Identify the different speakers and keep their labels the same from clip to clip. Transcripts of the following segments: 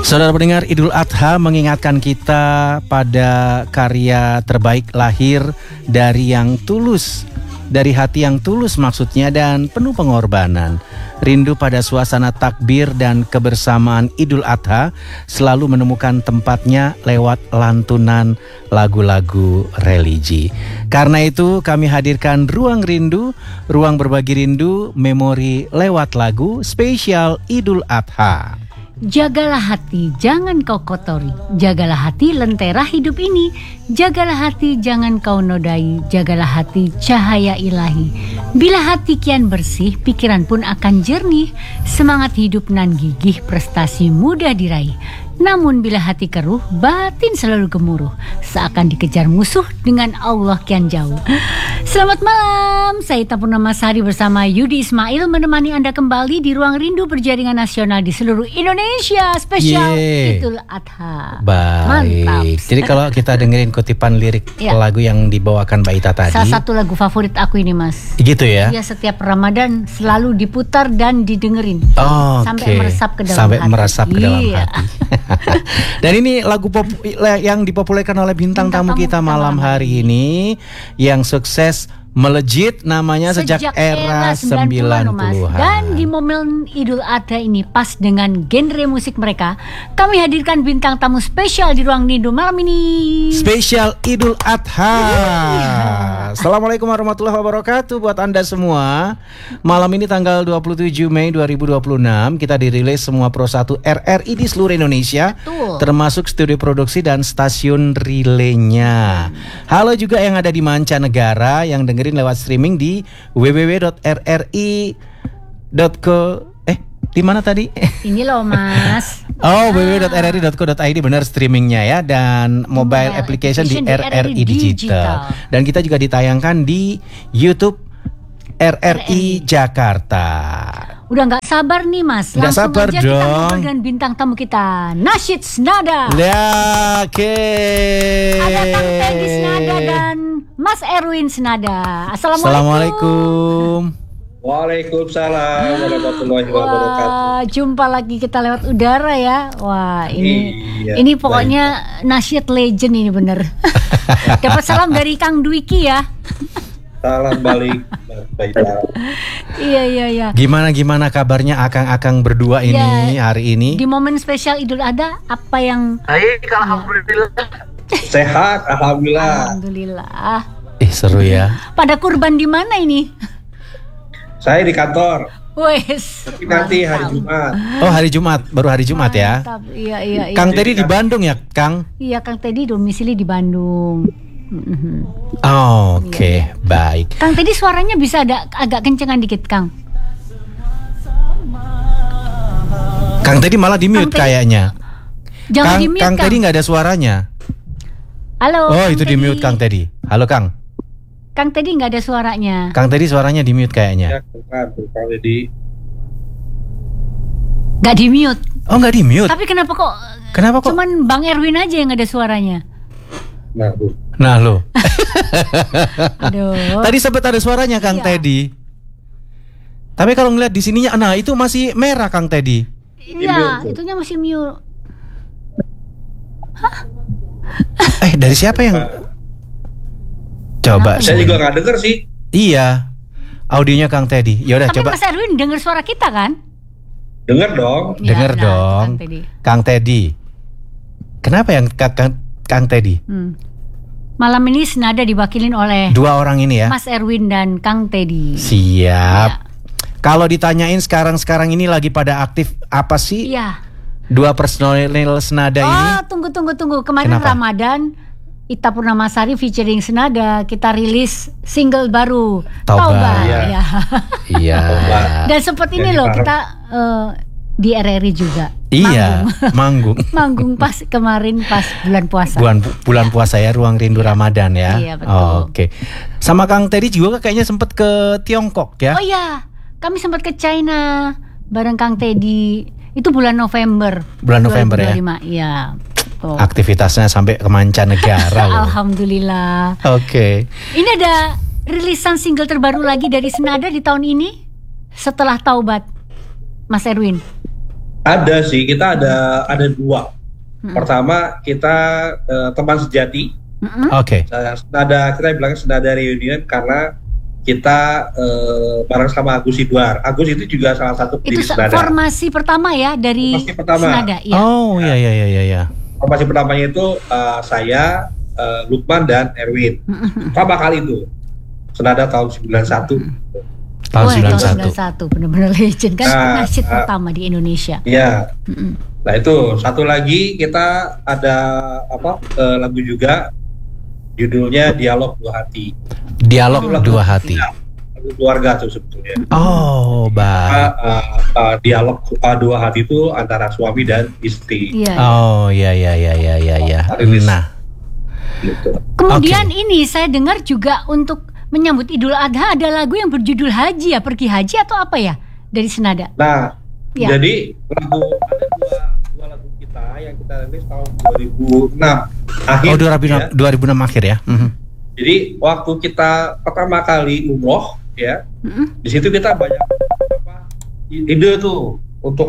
Speaker 1: Saudara pendengar, Idul Adha mengingatkan kita pada karya terbaik lahir dari yang tulus, dari hati yang tulus maksudnya, dan penuh pengorbanan. Rindu pada suasana takbir dan kebersamaan Idul Adha selalu menemukan tempatnya lewat lantunan lagu-lagu religi. Karena itu kami hadirkan Ruang Rindu, ruang berbagi rindu, memori lewat lagu spesial Idul Adha.
Speaker 2: Jagalah hati, jangan kau kotori. Jagalah hati, lentera hidup ini. Jagalah hati, jangan kau nodai. Jagalah hati, cahaya ilahi. Bila hati kian bersih, pikiran pun akan jernih. Semangat hidup nan gigih, prestasi mudah diraih. Namun bila hati keruh, batin selalu gemuruh. Seakan dikejar musuh, dengan Allah kian jauh. Selamat malam, saya Ita Purnamasari bersama Yudi Ismail menemani Anda kembali di Ruang Rindu berjaringan nasional di seluruh Indonesia. Spesial Idul Adha.
Speaker 1: Baik.
Speaker 2: Mantap.
Speaker 1: Jadi kalau kita dengerin kutipan lirik lagu yang dibawakan Mbak Ita tadi,
Speaker 2: salah satu lagu favorit aku ini, Mas.
Speaker 1: Gitu ya?
Speaker 2: Iya, setiap Ramadan selalu diputar dan didengerin. Sampai meresap ke dalam
Speaker 1: sampai
Speaker 2: hati.
Speaker 1: Meresap ke dalam hati. Dan ini lagu yang dipopulerkan oleh bintang tamu kita malam hari ini, yang sukses melejit namanya sejak era 90-an.
Speaker 2: Dan di momen Idul Adha ini, pas dengan genre musik mereka, kami hadirkan bintang tamu spesial di Ruang Rindu malam ini.
Speaker 1: Spesial Idul Adha. Assalamualaikum warahmatullahi wabarakatuh buat Anda semua. Malam ini tanggal 27 Mei 2026 kita dirilis semua Pro 1 RRI di seluruh Indonesia.
Speaker 2: Betul. Termasuk
Speaker 1: studio produksi dan stasiun relaynya. Halo juga yang ada di mancanegara yang dengerin lewat streaming di www.rri.co. Di mana tadi?
Speaker 2: Ini loh, Mas.
Speaker 1: www.rri.co.id, benar streamingnya ya, dan mobile application di RRI Digital. Dan kita juga ditayangkan di YouTube RRI Jakarta.
Speaker 2: Udah nggak sabar nih, Mas.
Speaker 1: Nggak
Speaker 2: langsung
Speaker 1: sabar
Speaker 2: aja
Speaker 1: dong.
Speaker 2: Kita ngobrol dengan bintang tamu kita, Nasyid Snada. Ada Kang Teddy Snada dan Mas Erwin Snada. Assalamualaikum.
Speaker 3: Waalaikumsalam warahmatullahi wabarakatuh.
Speaker 2: Jumpa lagi kita lewat udara ya. Wah, ini pokoknya Nasyid legend ini bener. Dapat salam dari Kang Dwiki ya.
Speaker 3: Salam balik.
Speaker 2: Iya.
Speaker 1: Gimana kabarnya akang-akang berdua ini hari ini?
Speaker 2: Di momen spesial Idul Adha, apa yang?
Speaker 3: Baik, alhamdulillah. Sehat, alhamdulillah.
Speaker 2: Alhamdulillah.
Speaker 1: Seru ya.
Speaker 2: Pada kurban di mana ini?
Speaker 3: Saya di kantor.
Speaker 2: Wes.
Speaker 3: Tapi nanti hari Jumat.
Speaker 1: Oh, hari Jumat, baru hari Jumat ya.
Speaker 2: Iya.
Speaker 1: Kang Teddy di Bandung ya, Kang?
Speaker 2: Iya, Kang Teddy domisili di Bandung.
Speaker 1: Oke, baik.
Speaker 2: Kang Teddy suaranya bisa agak kencengan dikit, Kang.
Speaker 1: Kang Teddy malah di mute kayaknya.
Speaker 2: Jangan di mute,
Speaker 1: Kang Teddy nggak ada suaranya.
Speaker 2: Halo.
Speaker 1: Oh, itu di mute Kang Teddy. Halo, Kang.
Speaker 2: Kang Teddy nggak ada suaranya.
Speaker 1: Kang Teddy suaranya di mute kayaknya.
Speaker 3: Ya, Kang Teddy.
Speaker 2: Nggak di mute.
Speaker 1: Oh, nggak di mute.
Speaker 2: Tapi kenapa kok? Cuman Bang Erwin aja yang nggak ada suaranya.
Speaker 1: Nah lo.
Speaker 2: Aduh.
Speaker 1: Tadi sempat ada suaranya Kang Teddy. Tapi kalau ngeliat di sininya, nah itu masih merah Kang Teddy.
Speaker 2: Iya, itunya masih mute. Hah?
Speaker 1: Dari siapa yang? Coba.
Speaker 3: Saya juga nggak denger sih.
Speaker 1: Iya. Audionya Kang Teddy. Yaudah coba.
Speaker 2: Mas Erwin dengar suara kita kan?
Speaker 3: Dengar dong.
Speaker 1: Dengar dong. Kang Teddy. Kenapa yang Kang Teddy?
Speaker 2: Malam ini Snada diwakilin oleh
Speaker 1: dua orang ini ya,
Speaker 2: Mas Erwin dan Kang Teddy.
Speaker 1: Siap. Ya. Kalau ditanyain sekarang ini lagi pada aktif apa sih?
Speaker 2: Iya.
Speaker 1: Dua personil Snada ini.
Speaker 2: Tunggu. Kemarin
Speaker 1: kenapa?
Speaker 2: Ramadan Ita Purnamasari featuring Snada, kita rilis single baru
Speaker 1: Taubat. Iya.
Speaker 2: Dan sempat ini loh kita di RRI juga.
Speaker 1: Iya, manggung.
Speaker 2: Manggung pas kemarin pas bulan puasa.
Speaker 1: Bulan puasa ya, Ruang Rindu Ramadan ya.
Speaker 2: Iya, betul.
Speaker 1: Oke. Sama Kang Teddy juga kayaknya sempat ke Tiongkok ya.
Speaker 2: Oh iya, kami sempat ke China bareng Kang Teddy. Itu bulan November.
Speaker 1: Bulan November 2025,
Speaker 2: ya. Iya.
Speaker 1: Aktivitasnya sampai ke mancanegara loh.
Speaker 2: Alhamdulillah.
Speaker 1: Oke.
Speaker 2: Ini ada rilisan single terbaru lagi dari Snada di tahun ini setelah Taubat, Mas Erwin.
Speaker 3: Ada sih, kita ada dua. Pertama kita teman sejati.
Speaker 1: Oke.
Speaker 3: Senada, kita bilangnya senada reunion karena kita bareng sama Agus Idwar. Agus itu juga salah satu
Speaker 2: Itu
Speaker 3: pendiri Senada.
Speaker 2: formasi pertama ya dari
Speaker 3: Formasi pertama.
Speaker 2: Senada. Ya.
Speaker 1: Oh iya.
Speaker 3: Formasi pertamanya itu saya, Lukman dan Erwin. Pertama kali itu Senada tahun 91.
Speaker 1: Tahun
Speaker 2: Wah,
Speaker 1: 91.
Speaker 2: benar-benar legend kan,
Speaker 3: Nah,
Speaker 2: nasyid pertama di Indonesia.
Speaker 3: Iya.
Speaker 2: Mm-mm.
Speaker 3: Nah itu satu lagi kita ada lagu juga judulnya Dialog Dua Hati.
Speaker 1: Dialog
Speaker 3: Itu lagu
Speaker 1: Dua Hati.
Speaker 3: Lagu keluarga tuh sebetulnya.
Speaker 1: Oh, baik.
Speaker 3: Dialog Dua Hati itu antara suami dan istri.
Speaker 2: Iya.
Speaker 1: Oh, iya. Nah,
Speaker 3: Gitu.
Speaker 2: Kemudian ini saya dengar juga untuk menyambut Idul Adha ada lagu yang berjudul Haji ya, pergi haji atau apa ya dari Senada?
Speaker 3: Nah,
Speaker 2: Ya.
Speaker 3: jadi ada dua lagu kita yang kita rilis tahun 2006 akhir.
Speaker 1: oh
Speaker 3: ya.
Speaker 1: 2006 akhir ya.
Speaker 3: Jadi waktu kita pertama kali umroh ya, di situ kita banyak ide tuh untuk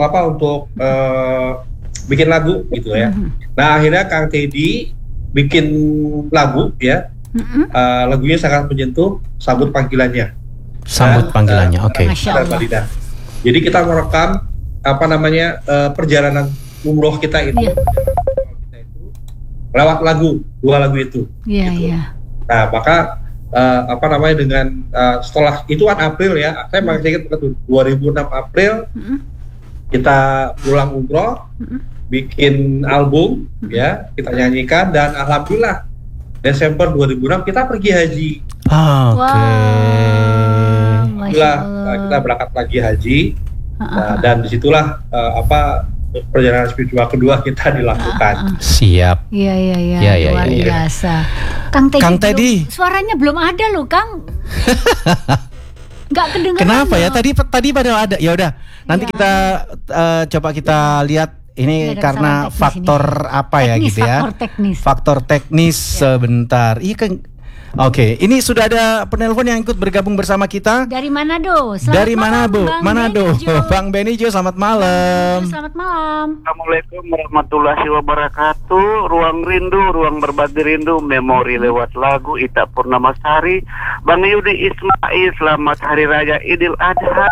Speaker 3: bikin lagu gitu ya. Nah akhirnya Kang Teddy bikin lagu ya, lagunya sangat menyentuh, Sambut Panggilannya.
Speaker 1: Sambut panggilannya. Oke.
Speaker 2: Masya Allah.
Speaker 3: Mbak Dina. Jadi kita merekam perjalanan umroh kita itu,
Speaker 2: Iya.
Speaker 3: lewat dua lagu itu.
Speaker 2: Iya,
Speaker 3: Gitu.
Speaker 2: iya.
Speaker 3: Nah maka dengan setelah itu kan April ya, saya masih ingat betul 2006 April kita pulang umroh, bikin album ya, kita nyanyikan dan alhamdulillah Desember 2006 kita pergi haji.
Speaker 1: Oke.
Speaker 2: Masya
Speaker 3: Alhamdulillah
Speaker 2: Allah.
Speaker 3: kita berangkat lagi haji. Dan disitulah perjalanan spiritual kedua kita dilakukan.
Speaker 1: Siap.
Speaker 2: Iya,
Speaker 1: Iya,
Speaker 2: luar
Speaker 1: iya.
Speaker 2: biasa. Kang
Speaker 1: Kang Teddy.
Speaker 2: Suaranya belum ada loh, Kang. Nggak kedengeran.
Speaker 1: Kenapa ya?
Speaker 2: loh.
Speaker 1: Tadi padahal ada. Ya udah. Nanti
Speaker 2: Iya.
Speaker 1: kita coba kita lihat ini
Speaker 2: Iya, ada
Speaker 1: karena
Speaker 2: kesalahan teknis
Speaker 1: faktor apa ya
Speaker 2: Teknis,
Speaker 1: gitu ya.
Speaker 2: faktor teknis.
Speaker 1: Faktor teknis sebentar. Iya kan. Oke, ini sudah ada penelpon yang ikut bergabung bersama kita.
Speaker 2: Dari Manado. Selamat
Speaker 1: Dari mana,
Speaker 2: malam,
Speaker 1: Bu?
Speaker 2: Bang
Speaker 1: Manado.
Speaker 2: Benijo.
Speaker 1: Bang Benijo, selamat malam.
Speaker 2: Selamat malam.
Speaker 4: Assalamualaikum warahmatullahi wabarakatuh. Ruang rindu, ruang berbagi rindu, memori lewat lagu Ita Purnamasari. Bang Yudi Ismail, selamat Hari Raya Idul Adha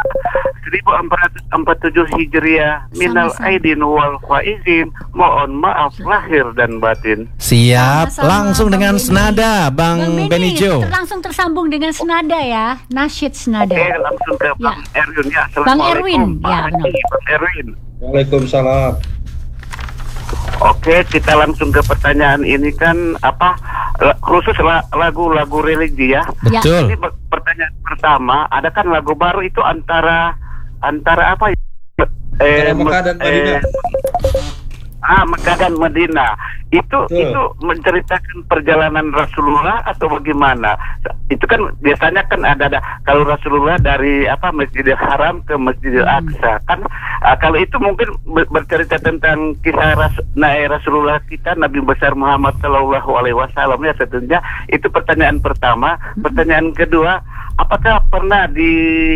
Speaker 4: 1447 Hijriah. Minal
Speaker 2: Sama-sama.
Speaker 4: aidin wal faizin. Mohon maaf lahir dan batin.
Speaker 1: Siap,
Speaker 2: Sama-sama,
Speaker 1: langsung
Speaker 2: Bang
Speaker 1: dengan
Speaker 2: Beni.
Speaker 1: senada Bang
Speaker 2: Beni,
Speaker 1: Benijo.
Speaker 2: langsung tersambung dengan senada ya, nasyid senada.
Speaker 4: Oke, langsung ke Bang Erwin ya.
Speaker 2: Bang Erwin,
Speaker 4: Assalamualaikum,
Speaker 2: ya,
Speaker 4: Pak Haji, Bang Erwin.
Speaker 3: Waalaikumsalam.
Speaker 4: Oke, kita langsung ke pertanyaan ini kan khusus lagu-lagu religi ya.
Speaker 1: Betul.
Speaker 4: Ini pertanyaan pertama, ada kan lagu baru itu antara apa ya?
Speaker 3: Mekah dan Madinah.
Speaker 4: Mekah dan Madinah. Itu menceritakan perjalanan Rasulullah atau bagaimana? Itu kan biasanya kan ada kalau Rasulullah dari Masjidil Haram ke Masjidil Aqsa kan, kalau itu mungkin bercerita tentang kisah Rasulullah kita, Nabi besar Muhammad Shallallahu Alaihi Wasallam ya tentunya. Itu pertanyaan pertama. Pertanyaan kedua, apakah pernah di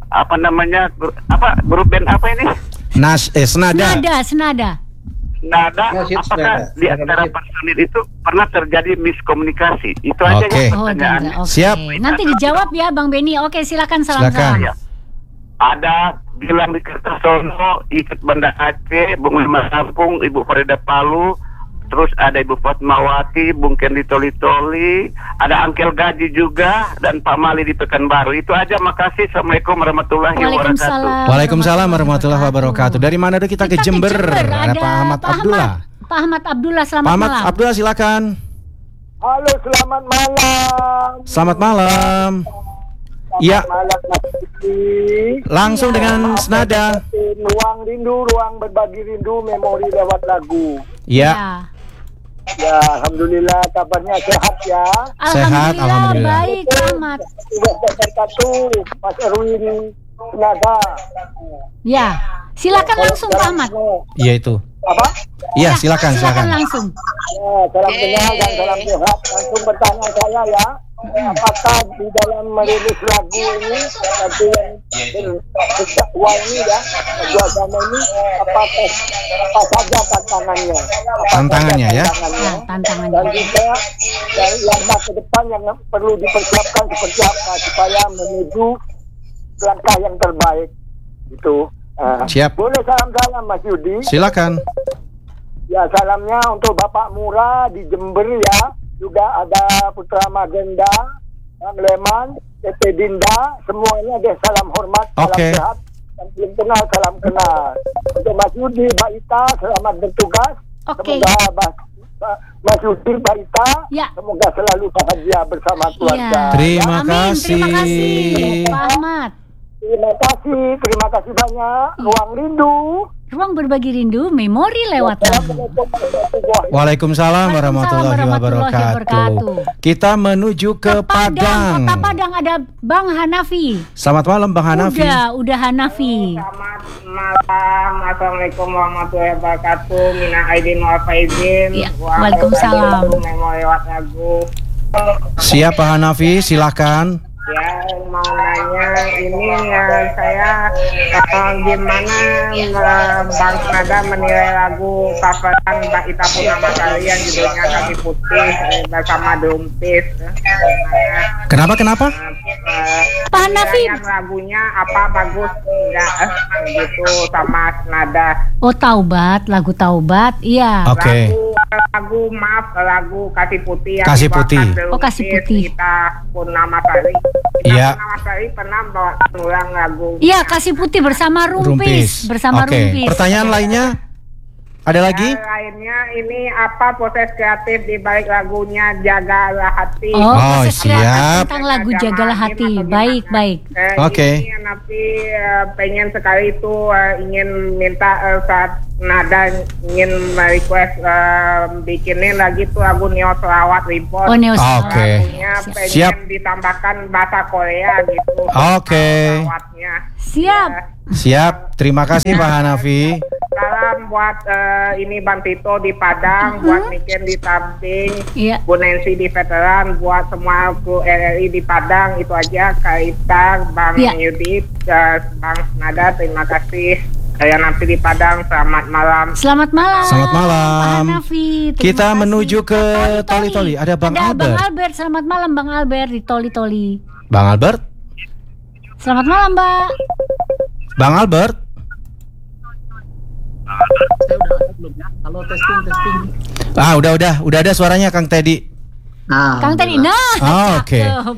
Speaker 4: grup band apa ini?
Speaker 1: Senada.
Speaker 4: Nada,
Speaker 3: Nasyid
Speaker 4: apakah
Speaker 3: Senada.
Speaker 4: di antara personil itu pernah terjadi miskomunikasi? Itu aja
Speaker 1: Oke.
Speaker 4: yang pertanyaan.
Speaker 2: Oke.
Speaker 1: Siap.
Speaker 2: Nanti dijawab ya Bang Beni. Oke, silakan salam-salam.
Speaker 4: Ya. Ada bilang di Kertosono, ikut Banda Aceh, Bung Lima Lampung, Ibu Farida Palu, terus ada Ibu Fatmawati, Bung Kendi Toli-Toli, ada Angkel Gaji juga, dan Pak Mali di Pekanbaru. Itu aja, makasih. Assalamualaikum warahmatullahi wabarakatuh.
Speaker 2: Waalaikumsalam.
Speaker 1: Waalaikumsalam warahmatullahi wabarakatuh. Dari mana tuh kita ke Jember? Ada Pak Ahmad Abdullah.
Speaker 2: Pak Ahmad Abdullah, selamat
Speaker 1: Pak Ahmad
Speaker 2: malam.
Speaker 1: Abdullah silakan.
Speaker 5: Halo, selamat malam.
Speaker 1: Selamat malam. Iya,
Speaker 5: Malam Mas Diki.
Speaker 1: langsung dengan senada.
Speaker 5: Ruang rindu, ruang berbagi rindu, memori lewat lagu.
Speaker 1: Ya,
Speaker 5: Ya, alhamdulillah kabarnya sehat ya.
Speaker 1: Sehat, alhamdulillah.
Speaker 2: Baik, Pak Ahmad.
Speaker 5: Sudah berkatu, Mas Erwin Senada.
Speaker 2: Ya, silakan langsung Pak Ahmad.
Speaker 1: iya itu.
Speaker 5: Apa?
Speaker 1: Iya, silakan.
Speaker 2: langsung.
Speaker 5: Ya, salam kenal dan salam sehat. Langsung bertanya saya ya, apakah di dalam merilis lagu ini lagu yang berdakwah ini ya, lagu agama ini, apa saja tantangannya?
Speaker 1: Tantangannya ya.
Speaker 2: Tantangannya.
Speaker 5: Dan juga dari langkah ke depan yang perlu dipersiapkan seperti apa supaya menuju langkah yang terbaik gitu.
Speaker 1: Siap.
Speaker 5: Boleh salam Mas Yudi?
Speaker 1: Silakan.
Speaker 5: Ya, salamnya untuk Bapak Mura di Jember ya. Juga ada Putra Magenda, Bang Leman, Tete Dinda, semuanya deh salam hormat, salam sehat. Dan belum kenal, salam kenal. Untuk Mas Yudi, Mbak Ita, selamat bertugas. Semoga Mas Yudi, Mbak Ita, semoga selalu bahagia bersama keluarga.
Speaker 1: Terima kasih.
Speaker 2: Terima kasih, Pak Ahmad.
Speaker 5: Terima kasih banyak. Ruang Rindu.
Speaker 2: Ruang berbagi rindu, memori lewat lagu.
Speaker 1: Waalaikumsalam warahmatullahi wabarakatuh. Kita menuju ke Padang.
Speaker 2: Kota Padang ada Bang Hanafi.
Speaker 1: Selamat malam Bang Hanafi.
Speaker 2: Udah Hanafi.
Speaker 6: Selamat malam. Assalamualaikum warahmatullahi wabarakatuh. Mina aidin wal faizin.
Speaker 2: Waalaikumsalam.
Speaker 6: Memori lewat lagu.
Speaker 1: Siap Pak Hanafi, silakan.
Speaker 6: Ya, mau nanya ini saya gimana Bang Nada menilai lagu coveran Mbak Ita Purnamasari yang judulnya Kaki Putih bersama Drumpis.
Speaker 1: Kenapa?
Speaker 2: Pak Hanafi,
Speaker 6: lagunya apa bagus enggak gitu sama Nada.
Speaker 2: Oh, Taubat, lagu Taubat, iya.
Speaker 1: Oke.
Speaker 6: Lagu Kasih Putih yang
Speaker 1: Kasih Putih.
Speaker 2: Oh, Kasih Putih.
Speaker 6: Ita Purnamasari.
Speaker 1: Iya.
Speaker 6: Purnamasari pernah bawa ulang lagu.
Speaker 2: Iya, Kasih Putih bersama Rumpis. Bersama Rumpis.
Speaker 1: Pertanyaan lainnya? Ada lagi?
Speaker 6: Lainnya ini apa proses kreatif di balik lagunya Jagalah Hati.
Speaker 1: Oh,
Speaker 2: proses
Speaker 1: siap.
Speaker 2: kreatif tentang lagu Jagalah Hati. Baik.
Speaker 1: Oke.
Speaker 6: Ini nanti pengen sekali itu ingin minta saat Nada ingin request bikinin lagi tuh lagu Neo Selawat Reborn.
Speaker 2: Oh, Neo Selawat.
Speaker 1: Oke.
Speaker 6: Lagunya pengen
Speaker 1: Siap.
Speaker 6: ditambahkan bahasa Korea gitu.
Speaker 1: Oke.
Speaker 6: Selawatnya.
Speaker 1: Siap. Terima kasih Pak Hanafi.
Speaker 6: Salam buat ini Bang Tito di Padang, buat Miken di Tamping, Bu Nancy di Veteran, buat semua kru RRI di Padang. Itu aja Kaita, Bang Yudi, Bang Nada, terima kasih. Saya nanti di Padang, selamat malam.
Speaker 2: Selamat malam.
Speaker 1: Selamat malam.
Speaker 2: Pak Hanafi.
Speaker 1: Kita menuju ke Toli-Toli. Ada Bang Albert.
Speaker 2: Bang Albert, selamat malam Bang Albert di Toli-Toli.
Speaker 1: Bang Albert.
Speaker 2: Selamat malam, Mbak.
Speaker 1: Bang Albert.
Speaker 7: Halo, testing.
Speaker 1: Udah ada suaranya Kang Teddy.
Speaker 2: Kang Teddy,
Speaker 1: Oke.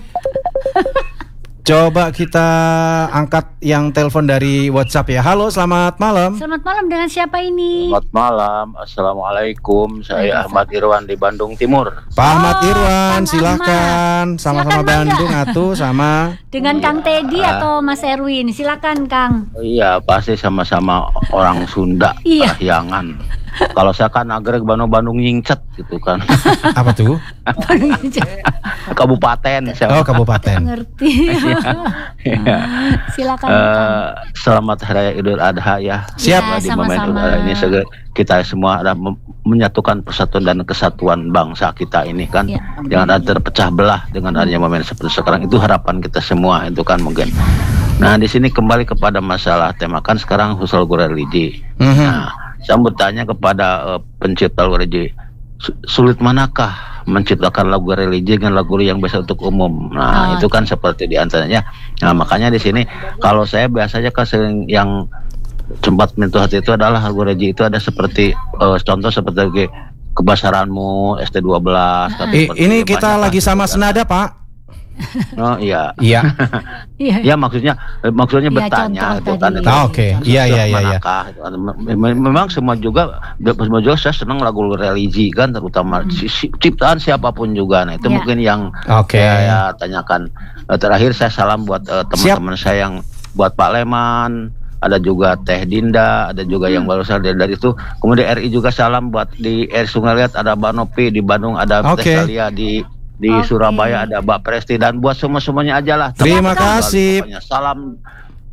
Speaker 1: Coba kita angkat yang telepon dari WhatsApp ya. Halo, selamat malam.
Speaker 2: Selamat malam, dengan siapa ini?
Speaker 8: Selamat malam, Assalamualaikum. Saya Ahmad Irwan di Bandung Timur.
Speaker 1: Pak Ahmad Irwan, silakan. Sama-sama Bandung atuh sama.
Speaker 2: Dengan Kang Teddy atau Mas Erwin? Silakan Kang.
Speaker 8: Iya, pasti sama-sama orang Sunda, Kahyangan. Kalau saya kan agreg Bandung nyingcet gitu kan.
Speaker 1: Apa tuh?
Speaker 8: Kabupaten.
Speaker 1: Kabupaten.
Speaker 2: Ngerti.
Speaker 8: Ya.
Speaker 2: Silakan.
Speaker 8: Selamat Hari Raya Idul Adha ya.
Speaker 2: Siap.
Speaker 8: Di momen Idul Adha ini kita semua ada menyatukan persatuan dan kesatuan bangsa kita ini kan. Jangan ada terpecah belah dengan adanya momen seperti sekarang. Itu harapan kita semua itu kan mungkin. Nah, di sini kembali kepada masalah tema kan sekarang usul religi. Nah, saya bertanya kepada pencipta lagu religi, sulit manakah menciptakan lagu religi dengan lagu yang biasa untuk umum? Nah, itu kan seperti diantaranya. Nah, makanya di sini kalau saya biasanya kan sering yang sempat menyentuh hati itu adalah lagu religi itu ada seperti contoh seperti Kebasaranmu, ST12.
Speaker 1: Ini kita lagi sama senada, Pak.
Speaker 8: Oh iya. Ya maksudnya bertanya gitu kan.
Speaker 1: Oke. Iya.
Speaker 8: Memang semua juga saya senang lagu religi kan, terutama ciptaan siapapun juga. Nah, itu mungkin yang saya tanyakan. Terakhir saya salam buat teman-teman saya yang buat Pak Leman, ada juga Teh Dinda, ada juga yang baru saja dari itu. Kemudian RI juga salam buat di Sungai Liat ada Banopi, di Bandung ada Teh Salia, di Surabaya ada Mbak Presti, dan buat semuanya aja lah.
Speaker 1: Terima kasih.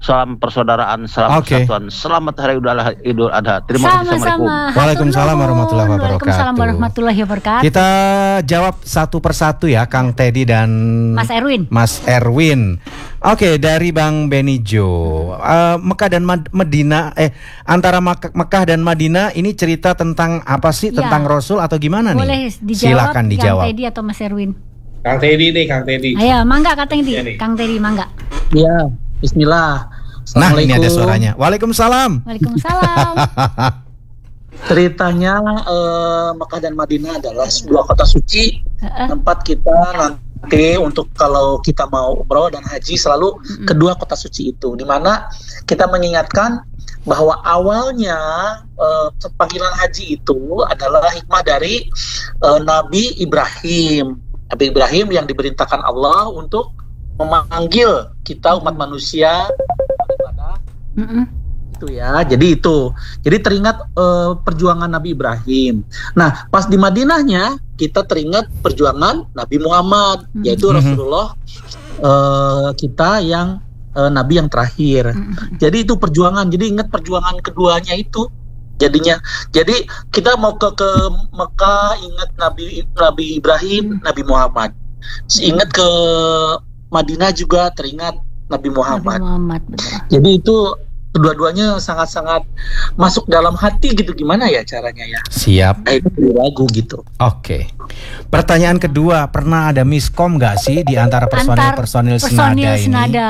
Speaker 8: salam persaudaraan, salam persatuan. Selamat Hari Idul Adha. Terima kasih. Assalamualaikum.
Speaker 1: Waalaikumsalam warahmatullahi wabarakatuh.
Speaker 2: Waalaikumsalam warahmatullahi wabarakatuh.
Speaker 1: Kita jawab satu persatu ya, Kang Teddy dan Mas Erwin. Oke, dari Bang Benijo, Mekah dan Madinah, antara Mekah dan Madinah ini cerita tentang apa sih? Tentang Rasul atau gimana nih?
Speaker 2: Boleh dijawab.
Speaker 1: Silakan dijawab.
Speaker 2: Kang Teddy atau Mas Erwin?
Speaker 3: Kang Teddy nih, Kang Teddy.
Speaker 2: Ayo, mangga Kang Teddy. Kang Teddy, mangga.
Speaker 7: Iya, bismillah.
Speaker 1: Nah, ini ada suaranya. Waalaikumsalam.
Speaker 2: Waalaikumsalam.
Speaker 7: Ceritanya Mekah dan Madinah adalah sebuah kota suci, tempat kita nanti untuk kalau kita mau umroh dan haji selalu kedua kota suci itu, di mana kita mengingatkan bahwa awalnya panggilan haji itu adalah hikmah dari Nabi Ibrahim. Nabi Ibrahim yang diperintahkan Allah untuk memanggil kita umat manusia ibadah. Itu ya. Jadi teringat perjuangan Nabi Ibrahim. Nah, pas di Madinahnya kita teringat perjuangan Nabi Muhammad, yaitu Rasulullah kita yang Nabi yang terakhir. Jadi itu perjuangan. Jadi ingat perjuangan keduanya itu. Jadinya, jadi kita mau ke Mekah ingat Nabi Ibrahim, Nabi Muhammad. Ingat ke Madinah juga teringat Nabi Muhammad. Jadi itu kedua-duanya sangat-sangat masuk dalam hati gitu. Gimana ya caranya ya?
Speaker 1: Siap.
Speaker 7: Itu lagu gitu.
Speaker 1: Oke. Pertanyaan kedua, pernah ada miskom nggak sih di antara personil senada ini?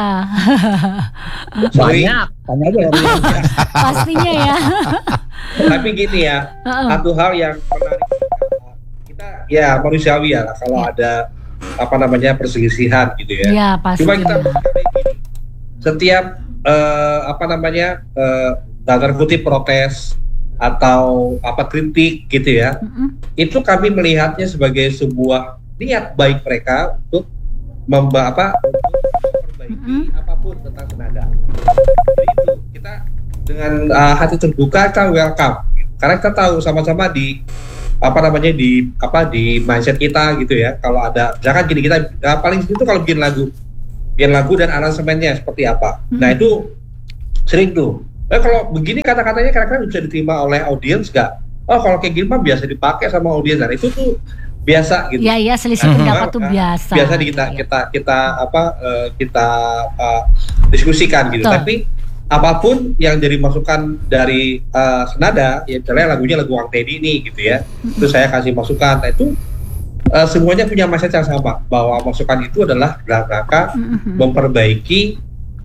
Speaker 7: Banyak. Tanya aja.
Speaker 2: Pastinya ya.
Speaker 3: Tapi gini ya, satu hal yang menarik, kita ya manusiawi ya kalau ada perselisihan gitu ya.
Speaker 2: Iya, pasti.
Speaker 3: Cuma kita setiap dalam kutip protes atau kritik gitu ya, itu kami melihatnya sebagai sebuah niat baik mereka untuk memperbaiki apapun tentang senada. Jadi itu kita dengan hati terbuka kita welcome gitu. Karena kita tahu sama-sama di mindset kita gitu ya. Kalau ada, jangan gini, kita paling itu kalau bikin lagu dan aransemennya seperti apa. Nah itu sering tuh. Kalau begini kata-katanya kira-kira bisa diterima oleh audiens nggak? Oh kalau kayak gini mah biasa dipakai sama audiens. Dan itu tuh biasa gitu.
Speaker 2: Iya, selisih pendapat tuh biasa.
Speaker 3: Biasa kita diskusikan gitu. Tapi apapun yang jadi masukan dari senada, ya misalnya lagunya lagu Kang Teddy nih gitu ya. Terus saya kasih masukan. Nah itu semuanya punya mindset yang sama, bahwa masukan itu adalah dalam rangka memperbaiki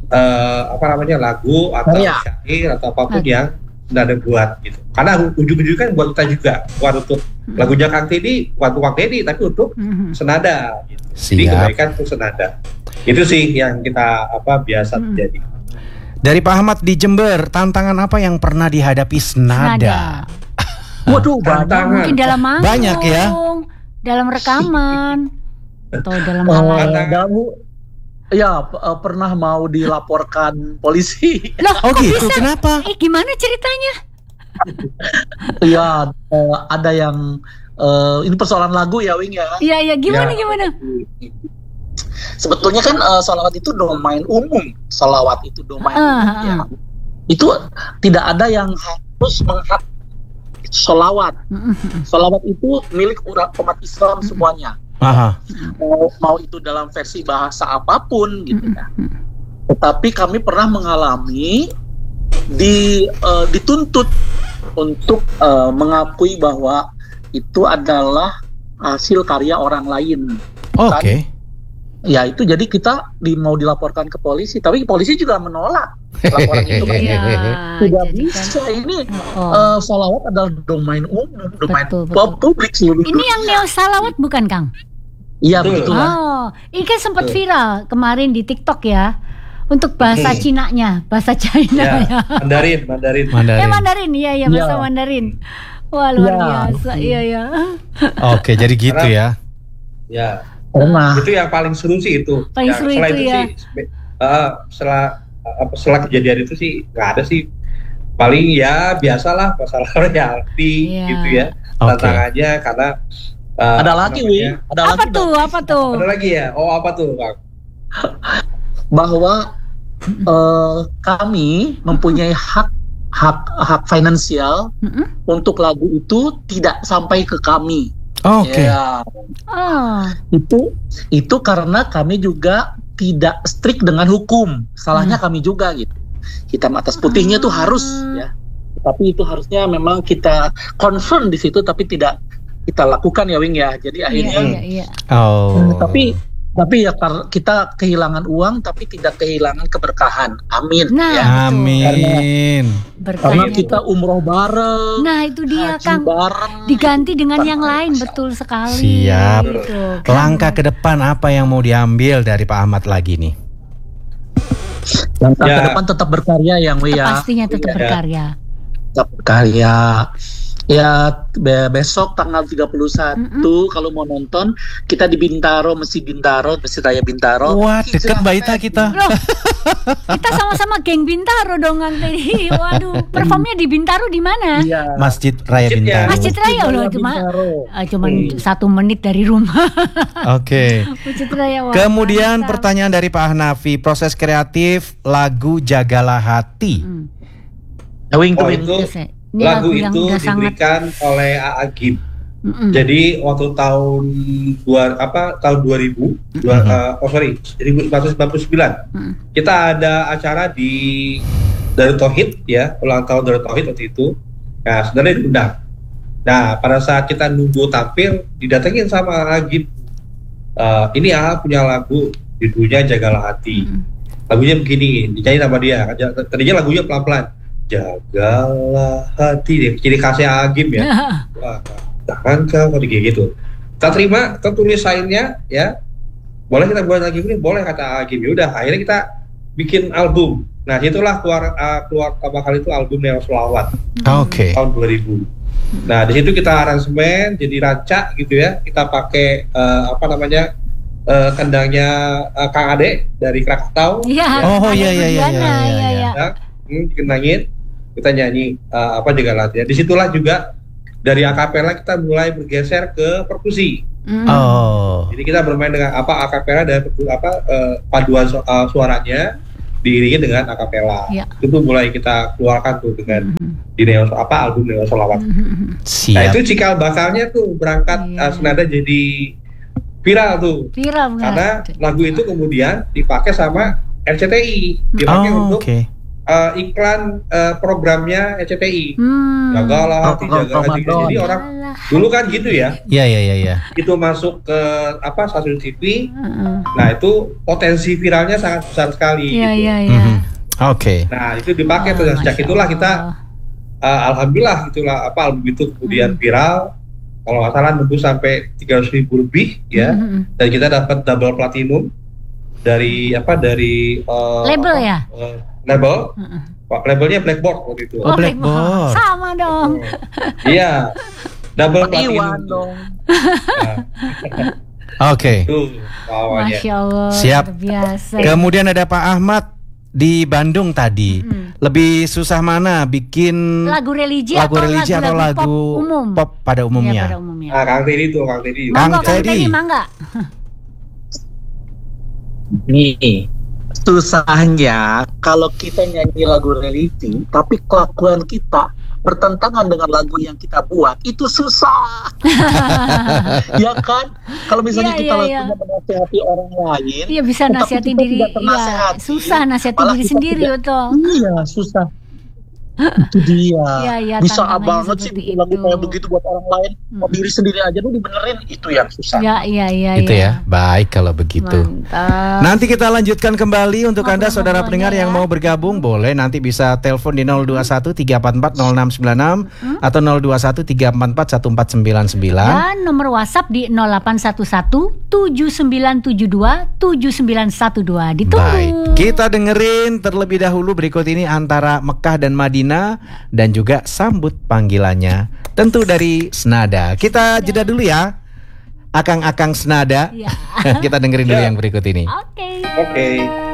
Speaker 3: lagu atau syair atau apapun yang senada buat gitu. Karena ujung-ujungnya kan buat kita juga, bukan untuk lagunya Kang Teddy, bukan untuk Kang Teddy, tapi untuk senada gitu. Jadi kebaikan untuk senada. Itu sih yang kita biasa terjadi.
Speaker 1: Dari Pak Ahmad di Jember, tantangan apa yang pernah dihadapi senada?
Speaker 7: Waduh, tantangan.
Speaker 2: Mungkin dalam manggung,
Speaker 1: banyak ya.
Speaker 2: Dalam rekaman atau dalam
Speaker 7: pernah mau dilaporkan polisi.
Speaker 2: Loh,
Speaker 1: gitu? Kenapa?
Speaker 2: Gimana ceritanya?
Speaker 7: Ada yang ini persoalan lagu ya, Wing ya.
Speaker 2: Iya, gimana?
Speaker 7: Sebetulnya kan salawat itu domain umum. Salawat itu domain umum ya. Itu tidak ada yang harus menghak salawat. Salawat itu milik umat Islam semuanya. Mau itu dalam versi bahasa apapun gitu ya. Tetapi kami pernah mengalami dituntut untuk mengakui bahwa itu adalah hasil karya orang lain.
Speaker 1: Oke.
Speaker 7: Ya itu jadi kita mau dilaporkan ke polisi, tapi polisi juga menolak laporan itu. Tidak bisa ini salawat adalah domain umum, domain publik seluruh dunia.
Speaker 2: Ini yang neo salawat bukan Kang?
Speaker 7: Iya betul.
Speaker 2: Ini kan sempat viral kemarin di TikTok ya. Untuk bahasa Cinanya, bahasa China ya.
Speaker 3: Mandarin.
Speaker 2: Mandarin, iya bahasa Mandarin. Wah luar biasa, iya.
Speaker 1: Oke, jadi gitu ya.
Speaker 3: Ya. Itu yang paling seru sih itu.
Speaker 2: Paling seru itu ya.
Speaker 3: Setelah kejadian itu sih nggak ada sih. Paling ya biasalah masalah royalti gitu ya. Tantangannya karena
Speaker 7: ada lagi, Wing.
Speaker 2: Apa tuh?
Speaker 3: Ada lagi ya? Oh apa tuh, Bang?
Speaker 7: Bahwa kami mempunyai hak finansial untuk lagu itu tidak sampai ke kami.
Speaker 1: Oke.
Speaker 7: Ya. Itu karena kami juga tidak strict dengan hukum. Salahnya kami juga gitu. Hitam atas putihnya tuh harus ya. Tapi itu harusnya memang kita concern di situ, tapi tidak kita lakukan ya Wing ya. Jadi akhirnya tapi ya kita kehilangan uang tapi tidak kehilangan keberkahan. Amin.
Speaker 2: Nah,
Speaker 7: ya.
Speaker 1: Amin.
Speaker 7: Karena kita umroh bareng.
Speaker 2: Nah, itu dia Kang.
Speaker 7: Bareng.
Speaker 2: Diganti dengan yang lain, betul sekali.
Speaker 1: Siap.
Speaker 2: Gitu,
Speaker 1: Langkah ke depan apa yang mau diambil dari Pak Ahmad lagi nih?
Speaker 7: Langkah ke depan tetap berkarya yang
Speaker 2: pastinya tetap berkarya.
Speaker 7: Tetap berkarya. Ya besok tanggal 31 kalau mau nonton kita di Bintaro, Masjid Raya Bintaro.
Speaker 1: Wah, deket Baita kita.
Speaker 2: Loh, kita sama-sama geng Bintaro dong Kang Teddy. Waduh, performnya di Bintaro di mana?
Speaker 7: Iya.
Speaker 1: Masjid Raya Bintaro.
Speaker 2: Masjid Raya loh, cuma 1 menit dari rumah.
Speaker 1: Oke.
Speaker 2: Masjid Raya.
Speaker 1: Kemudian pertanyaan dari Pak Hanafi, proses kreatif lagu Jagalah Hati.
Speaker 3: Lagu itu diberikan oleh Agim. Jadi waktu tahun 2000, 1999, kita ada acara di Darut Tauhid ya, ulang tahun Darut Tauhid waktu itu. Nah, sebenarnya diundang. Nah, pada saat kita nunggu tampil, didatengin sama Agim. Ini punya lagu judulnya Jagalah Hati. Lagunya begini, dinyanyi sama dia. Tadinya lagunya pelan-pelan. Jagalah hati, ciri khasnya Agim ya. Wah, jangan kau kayak gitu. Kita terima, kita tulis lainnya ya. Boleh kita buat lagi ini, boleh kata Agim. Ya udah, akhirnya kita bikin album. Nah, itulah keluar pertama kali itu album Neo Solawat.
Speaker 1: Oke.
Speaker 3: Tahun 2000. Nah, di situ kita aransemen jadi rancak gitu ya. Kita pakai kendangnya Kang Ade dari Krakatau.
Speaker 2: Iya.
Speaker 1: Oh iya.
Speaker 3: Kenangin, kita nyanyi Jagalah Hati. Disitulah juga dari akapela kita mulai bergeser ke perkusi. Jadi kita bermain dengan akapela dan paduan suaranya diiringi dengan akapela. Itu mulai kita keluarkan tuh dengan di album Neo Solawat. Nah itu cikal bakalnya tuh berangkat senada jadi viral tuh. Karena lagu itu kemudian dipakai sama RCTI, dipakai untuk iklan programnya RCTI. Jagalah Hati. Jadi orang dulu kan gitu ya.
Speaker 1: Iya.
Speaker 3: Itu masuk ke stasiun TV. Nah, itu potensi viralnya sangat besar sekali gitu.
Speaker 1: Oke.
Speaker 3: Nah, itu dipakai tuh. Sejak itulah kita alhamdulillah itulah album itu kemudian viral. Kalau nggak salah nembus sampai 300.000 lebih ya. Dan kita dapat double platinum dari
Speaker 2: label ya?
Speaker 3: Label, labelnya Blackboard waktu itu.
Speaker 2: Oh, Blackboard. Sama dong.
Speaker 3: Iya, double platinum
Speaker 7: dong.
Speaker 1: Oke.
Speaker 2: Masya Allah.
Speaker 1: Siap.
Speaker 2: Biasa.
Speaker 1: Kemudian ada Pak Ahmad di Bandung tadi. Lebih susah mana bikin
Speaker 2: lagu religi
Speaker 1: atau lagu pop pada umumnya?
Speaker 2: Ya, pada umumnya.
Speaker 3: Kang Teddy.
Speaker 2: Kang Teddy, mangga.
Speaker 7: Nih. Susahnya kalau kita nyanyi lagu religi tapi kelakuan kita bertentangan dengan lagu yang kita buat, itu susah. Ya kan? Kalau misalnya kita lakukan menasihati orang lain,
Speaker 2: iya bisa nasihati diri. Iya, susah nasihati diri sendiri betul.
Speaker 7: Iya, susah. Itu dia.
Speaker 2: Ya,
Speaker 7: bisa banget sih lagu kayak begitu buat orang lain. Mau diri sendiri aja lu dibenerin, itu yang susah.
Speaker 2: Iya.
Speaker 1: Itu ya. Baik kalau begitu.
Speaker 2: Mantap.
Speaker 1: Nanti kita lanjutkan kembali untuk Anda saudara pendengar yang mau bergabung, boleh nanti bisa telepon di 021 344 0696 atau 021 344 1499.
Speaker 2: Dan nomor WhatsApp di 0811 7972 7912. Ditunggu.
Speaker 1: Baik, kita dengerin terlebih dahulu berikut ini antara Mekah dan Madinah dan juga Sambut Panggilannya, tentu dari Senada. Kita jeda dulu ya, akang-akang Senada. Kita dengerin dulu yang berikut ini.
Speaker 2: Oke.